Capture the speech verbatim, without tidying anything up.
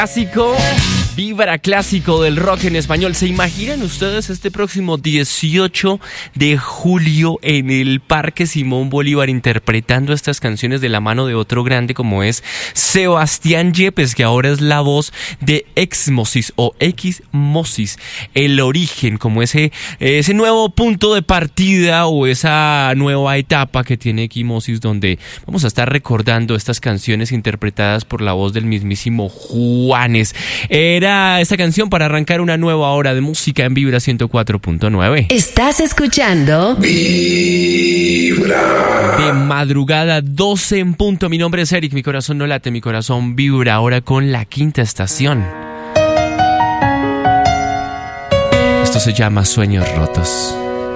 clásico. Vibra clásico del rock en español. ¿Se imaginan ustedes este próximo dieciocho de julio en el Parque Simón Bolívar interpretando estas canciones de la mano de otro grande como es Sebastián Yepes, que ahora es la voz de Exmosis o Xmosis, el origen, como ese, ese nuevo punto de partida o esa nueva etapa que tiene Xmosis, donde vamos a estar recordando estas canciones interpretadas por la voz del mismísimo Juanes. Era esta canción para arrancar una nueva hora de música en Vibra ciento cuatro punto nueve. Estás escuchando Vibra. De madrugada, doce en punto. Mi nombre es Eric, mi corazón no late, mi corazón vibra. Ahora con la quinta estación. Esto se llama Sueños Rotos.